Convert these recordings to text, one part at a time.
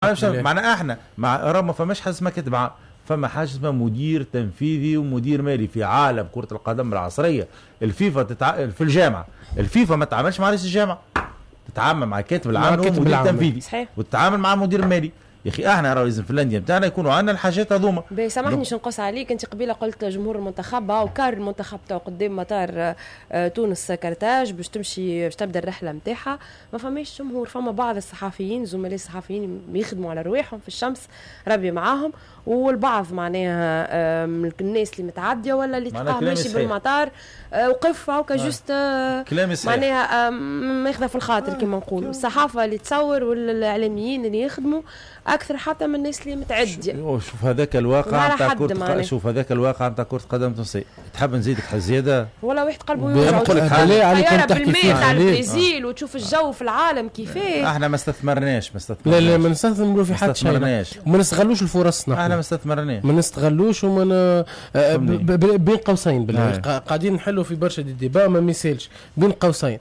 معنا احنا راه ما فماش حاجه اسمها كتب، فما حاجه اسمها مدير تنفيذي ومدير مالي في عالم كره القدم العصريه. الفيفا في الجامعه، الفيفا ما تتعاملش مع رئيس الجامعه، تتعامل مع كاتب العام ومدير تنفيذي، وتتعامل مع مدير مالي. يا اخي احنا راه لازم في الانديه نتاعنا يكونوا عندنا الحاجات هذوما. سامحني نقص عليك، انت قبيله قلت جمهور المنتخب وكار المنتخب تاع قدام مطار تونس كارتاج باش تبدا الرحله نتاعها، ما فماش جمهور. فما بعض الصحفيين زملاء الصحفيين يخدموا على رواحهم في الشمس، ربي معاهم، والبعض معناها من الناس اللي متعديه ولا اللي تلقاه ماشي بالمطار وقف هكا جوست معناها ماخذه في الخاطر كما نقولوا. الصحافه اللي تصور والاعلاميين اللي يخدموا اكثر حتى من الناس اللي متعديه. شوف هذاك الواقع نتاع كره، شوف هذاك الواقع نتاع كره قدم تونسيه. تحب نزيدك زياده ولا واحد قلبه يوجع طياره بالماء تاع البرازيل وتشوف الجو في العالم كيفاه. احنا ما استثمرناش لا ما نستثمروا في حد شيء، وما نستغلوش الفرص. احنا ما استثمرناش، ما نستغلوش وما بين قوسين بالله قاعدين نحلوا في برشا ديبا ما مثالش بين قوسين.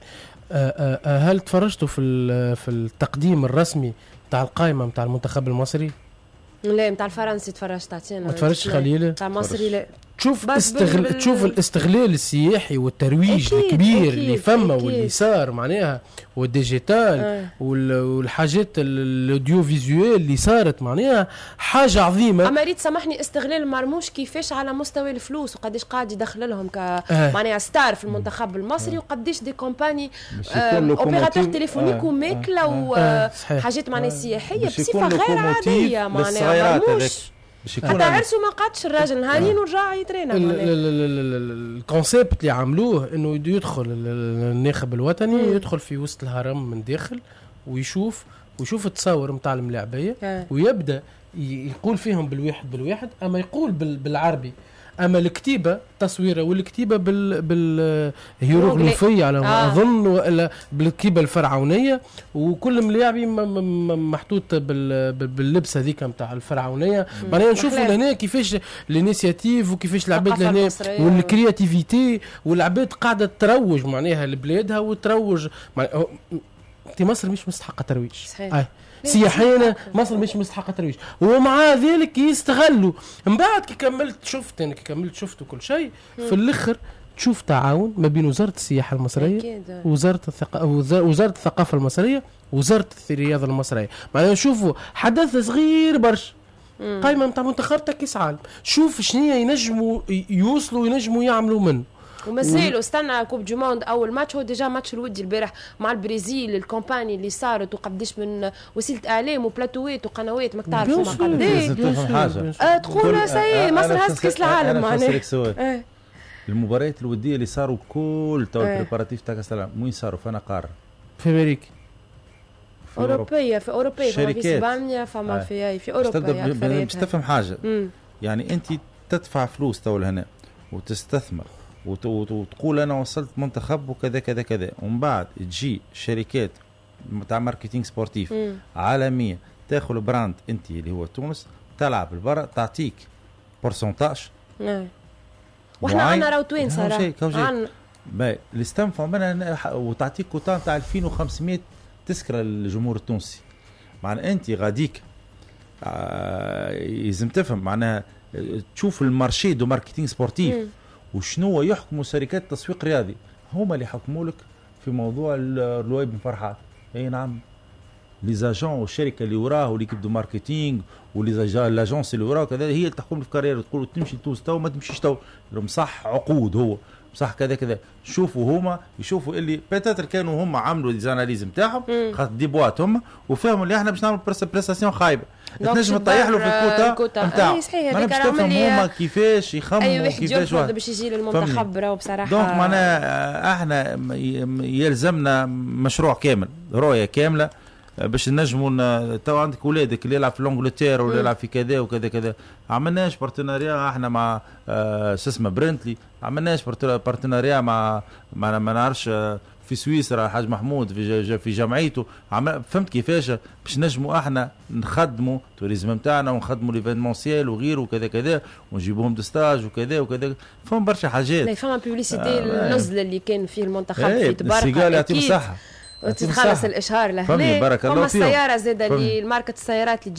هل تفرجتوا في التقديم الرسمي تاع القائمه نتاع المنتخب المصري؟ لا نتاع الفرنسي تفرجت عطينا. ما تفرجتش خليل؟ تاع المصري لا. تشوف الاستغلال السياحي والترويج الكبير اللي فما واللي صار معناها والديجيتال والحاجات الاوديو فيزوال اللي صارت معناها حاجه عظيمه. اما ريت سامحني استغلال مرموش كيفاش على مستوى الفلوس وقداش قاعد يدخل لهم معناها ستار في المنتخب المصري وقداش دي كومباني اوبيراتور تليفونيك وماكله وحاجات معناها سياحيه بصفه غير عاديه معناها مرموش. حتى عرسوا ما قعدش الراجل نهارين ورجع يترينا. الكونسيبت اللي عملوه انه يدخل الناخب الوطني يدخل في وسط الهرم من داخل ويشوف التصاور نتاع الملاعبيه ويبدا يقول فيهم بالواحد اما يقول بالعربي، اما الكتيبه تصويره والكتيبه بالهيروغليفيه على ما اظن ولا بالكتيبه الفرعونيه وكل ملاعبي محطوط باللبس هذيك نتاع الفرعونيه. معناها نشوفوا لهنا كيفاش الانيشياتيف وكيفاش العباد لهنا والكرياتيفيتي والعباد قاعده تروج معناها لبلادها وتروج. انت مصر مش مستحقه ترويج سياحيا، مصر مش مستحقه ترويج ومع ذلك يستغلوا. من بعد كي كملت شفت كل شيء في الاخر تشوف تعاون ما بين وزاره السياحه المصريه وزاره الثقافه المصريه ووزاره الرياضه المصريه. معناها نشوفوا حدث صغير برشا قائمه نتاع منتخب تاع كاس عالم، شوف شنو ينجموا يوصلوا ينجموا يعملوا منه. ومازالوا استنى كوب دو موند اول ماتش هو ديجا ماتش الودي البارح مع البرازيل، الكومباني اللي صارت وقديش من وسيله اعلام وبلاتوات وقنوات ما تعرفوا ما قداش تقول سي مصر هز كاس العالم معناها. المباريات الوديه اللي صاروا كل تو البريباراتيف تاع كاس العالم وين صاروا؟ فانا قاره في امريكا اوروبيه في اسبانيا فما في اوروبا. باش تفهم حاجه يعني انت تدفع فلوس تو لهنا وتستثمر وتقول انا وصلت منتخب وكذا كذا كذا، ومن بعد تجي شركات تاع ماركتينغ سبورتيف عالميه تاخذ براند انت اللي هو تونس تلعب البرا تعطيك بورسنتاج. واحنا عندنا راهو توانسه عندنا باهي اللي استنفعوا منها وتعطيك كوتان تاع 2500 تذكره للجمهور التونسي. معناها انت غاديك لازم تفهم معناها تشوف المارشي دو ماركتينغ سبورتيف وشنو يحكموا شركات التسويق الرياضي، هما اللي يحكموا لك في موضوع الرواي بن فرحات. اي نعم لي زاجون والشركه اللي وراه واللي كيبدو ماركتينغ واللي لاجونس اللي وراه كذا هي اللي تحكم في كارير تقول تمشي تونس تو ما تمشيش تو صح عقود هو صح كذا كذا. شوفوا هما يشوفوا اللي بيتاتر كانوا هما عملوا ديزاناليز نتاعهم خاطر دي بوات هما وفهموا اللي احنا باش نعملوا بريستاسيون خايبه تنجم تطيح له في الكوتا نتاعو. انا باش تفهم هما كيفاش يخمموا كيفاش واحد باش يجي للمنتخب راهو بصراحه. دونك معناها احنا يلزمنا مشروع كامل رؤيه كامله باش نجموا. تو عندك ولادك اللي يلعب في لونجلتير ولا يلعب في كذا وكذا كذا. عملناش بارتناريا احنا مع اسمه برنتلي، عملناش بارتناريا مع ما نعرفش في سويسرا الحاج محمود في جمعيته. فهمت كيفاش باش نجموا احنا نخدموا توريزم نتاعنا ونخدموا ليفينمونسيال وغيره وكذا كذا ونجيبوهم دو ستاج وكذا وكذا. فهم برشا حاجات. لا فما بيبليسيتي النزل اللي كان فيه المنتخب في تبارك السيجال يعطيهم الصحه وتتخلص الاشهار لهنا. فما السياره زاده اللي ماركه السيارات